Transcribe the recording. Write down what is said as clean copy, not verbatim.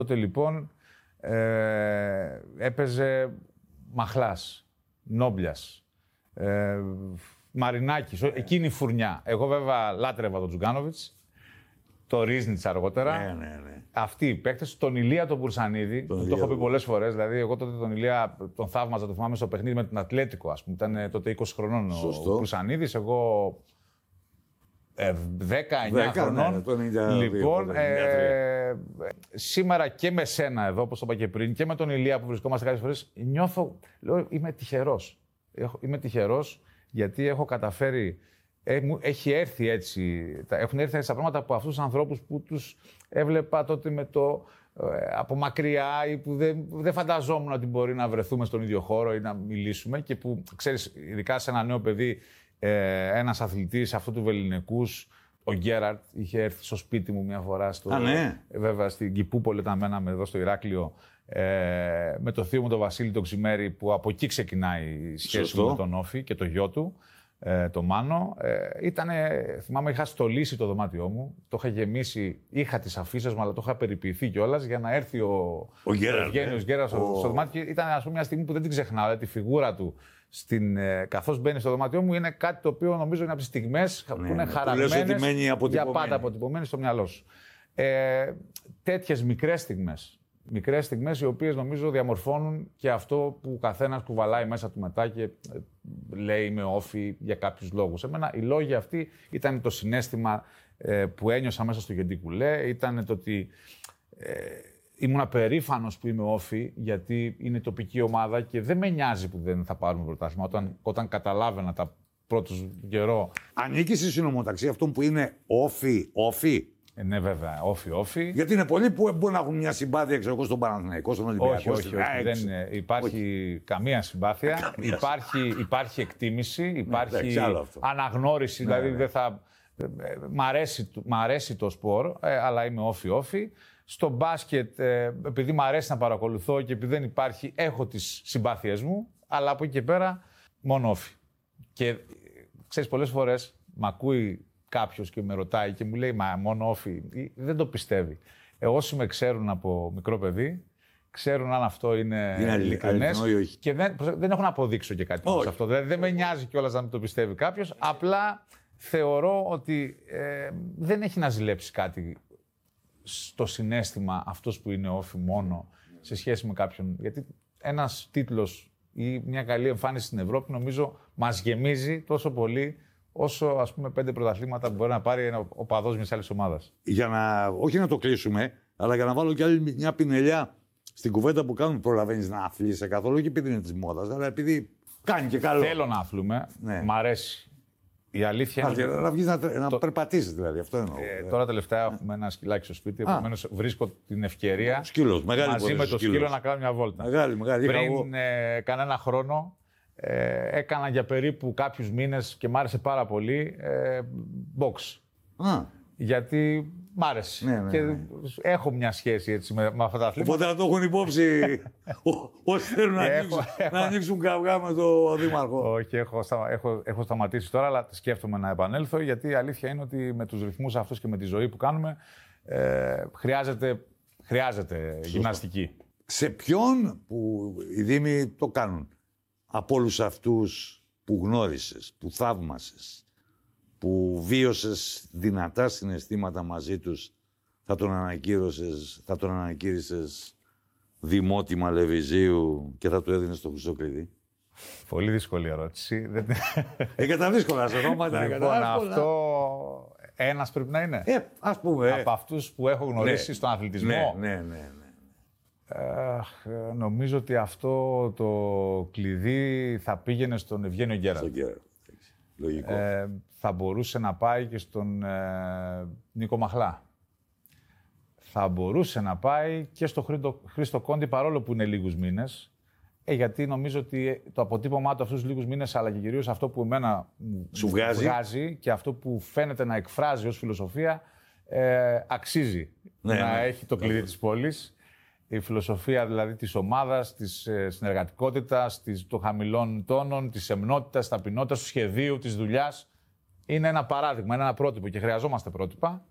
Τότε λοιπόν έπαιζε Μαχλάς, Νόμπλιας, Μαρινάκης, εκείνη η φουρνιά. Εγώ βέβαια λάτρευα τον Τζουγκάνοβιτς, το Ρίζνιτς αργότερα. Ναι. Αυτοί οι παίκτες, τον Ηλία τον Μπουρσανίδη, το έχω πει πολλές φορές. Δηλαδή, εγώ τότε τον Ηλία τον θαύμαζα, το θυμάμαι στο παιχνίδι με την Ατλέτικο, ας πούμε. Ήταν τότε 20 χρονών ο Μπουρσανίδης, εγώ 19 χρονών. Λοιπόν, σήμερα και με σένα εδώ, όπως το είπα και πριν, και με τον Ηλία που βρισκόμαστε κάποιες φορές, νιώθω, λέω, είμαι τυχερός. Είμαι τυχερός γιατί έχω καταφέρει. Έχει έρθει έτσι, έχουν έρθει έτσι τα πράγματα από αυτούς τους ανθρώπους που τους έβλεπα τότε από μακριά ή που δεν φανταζόμουν ότι μπορεί να βρεθούμε στον ίδιο χώρο ή να μιλήσουμε και που, ξέρεις, ειδικά σε ένα νέο παιδί, ένας αθλητής αυτού του Βεληνικούς, ο Γκέραρτ, είχε έρθει στο σπίτι μου μια φορά, βέβαια στην Κηπούπολη, όταν μέναμε εδώ στο Ηράκλειο, με το θείο μου τον Βασίλη τον Ξημέρη, που από εκεί ξεκινάει η σχέση μου με τον Όφη και το γιο του. Το Μάνο, θυμάμαι, είχα στολίσει το δωμάτιό μου, το είχα γεμίσει, είχα τις αφίσες μου, αλλά το είχα περιποιηθεί κιόλας για να έρθει ο Ευγένιος Γκέρας στο δωμάτιο. Ήταν, ας πούμε, μια στιγμή που δεν την ξεχνάω, δηλαδή, τη φιγούρα του καθώς μπαίνει στο δωμάτιό μου, είναι κάτι το οποίο νομίζω είναι από τις στιγμές που είναι χαραγμένες για πάντα αποτυπωμένες στο μυαλό σου. Τέτοιες μικρές στιγμές οι οποίες νομίζω διαμορφώνουν και αυτό που ο καθένας κουβαλάει μέσα του μετά και λέει είμαι Όφη για κάποιους λόγους. Εμένα οι λόγοι αυτοί ήταν το συναίσθημα που ένιωσα μέσα στο Γεντή Κουλέ, ήταν το ότι ήμουν περήφανος που είμαι Όφη, γιατί είναι τοπική ομάδα και δεν με νοιάζει που δεν θα πάρουμε πρωτάθλημα. Όταν καταλάβαινα τα πρώτους καιρό. Ανήκει στη συνομοταξία αυτών που είναι Όφη. Ναι, βέβαια, Όφη. Γιατί είναι πολλοί που μπορεί να έχουν μια συμπάθεια, ξέρω εγώ, στον Παναθηναϊκό, στον Ολυμπιακό. Όχι. Δεν υπάρχει καμία συμπάθεια. Υπάρχει εκτίμηση, υπάρχει αναγνώριση. Δηλαδή, δεν θα. Μ' αρέσει το σπορ, αλλά είμαι Όφη. Στο μπάσκετ, επειδή μ' αρέσει να παρακολουθώ και επειδή δεν υπάρχει, έχω τις συμπάθειές μου, αλλά από εκεί και πέρα μόνο Όφη. Και ξέρεις, πολλές φορές μ' ακούει κάποιος και με ρωτάει και μου λέει «Μα μόνο Όφη», δεν το πιστεύει. Εγώ όσοι με ξέρουν από μικρό παιδί, ξέρουν αν αυτό είναι ειλικρινές και δεν έχω να αποδείξω και κάτι σε αυτό. Δηλαδή, δεν με νοιάζει κιόλας να μην το πιστεύει κάποιος, απλά θεωρώ ότι δεν έχει να ζηλέψει κάτι στο συναίσθημα αυτός που είναι Όφη μόνο σε σχέση με κάποιον. Γιατί ένας τίτλος ή μια καλή εμφάνιση στην Ευρώπη νομίζω μας γεμίζει τόσο πολύ όσο, ας πούμε, 5 πρωταθλήματα που μπορεί να πάρει ένα οπαδός μιας άλλης ομάδας. Όχι να το κλείσουμε, αλλά για να βάλω κι άλλη μια πινελιά στην κουβέντα που κάνουν, προλαβαίνεις να αθλείσαι καθόλου, όχι επειδή είναι της μόδας, αλλά επειδή κάνει και καλό. Θέλω να αθλούμε, μ' αρέσει. Η αλήθεια είναι. Να βγεις να περπατήσεις, δηλαδή. Αυτό εννοώ. Τώρα τελευταία έχουμε ένα σκυλάκι στο σπίτι, επομένως βρίσκω την ευκαιρία μαζί με το σκύλο να κάνω μια βόλτα. Μεγάλη. Πριν κανένα χρόνο έκανα για περίπου κάποιους μήνες και μ' άρεσε πάρα πολύ box. Γιατί μ' άρεσε. Ναι. Και έχω μια σχέση έτσι με αυτά τα αθλήματα. Οπότε να το έχουν υπόψη όσοι θέλουν να ανοίξουν καυγά με τον Δήμαρχο. Όχι, έχω σταματήσει τώρα, αλλά σκέφτομαι να επανέλθω, γιατί η αλήθεια είναι ότι με τους ρυθμούς αυτούς και με τη ζωή που κάνουμε χρειάζεται γυμναστική. Σε ποιον που οι Δήμοι το κάνουν, από όλους αυτούς που γνώρισες, που θαύμασες, που βίωσες δυνατά συναισθήματα μαζί τους, θα τον ανακήρυσες δημότημα Λεβιζίου και θα του έδινες το χρυσό κλειδί? Πολύ δύσκολη ερώτηση. Τα δύσκολα σε ονόματα. Λοιπόν, αυτό ένας πρέπει να είναι. Ας πούμε. Από αυτούς που έχω γνωρίσει στον αθλητισμό. Ναι. Νομίζω ότι αυτό το κλειδί θα πήγαινε στον Ευγένιο Γκέραρτ. Λογικό. Θα μπορούσε να πάει και στον Νίκο Μαχλά. Θα μπορούσε να πάει και στο Χρήστο Κόντι, παρόλο που είναι λίγους μήνες. Γιατί νομίζω ότι το αποτύπωμά του αυτούς τους λίγους μήνες, αλλά και κυρίως αυτό που εμένα σου βγάζει και αυτό που φαίνεται να εκφράζει ως φιλοσοφία, αξίζει να έχει το κλειδί της πόλης. Η φιλοσοφία δηλαδή της ομάδας, της συνεργατικότητας, των χαμηλών τόνων, της σεμνότητας, της ταπεινότητας, του σχεδίου, της δουλειάς. Είναι ένα παράδειγμα, είναι ένα πρότυπο και χρειαζόμαστε πρότυπα.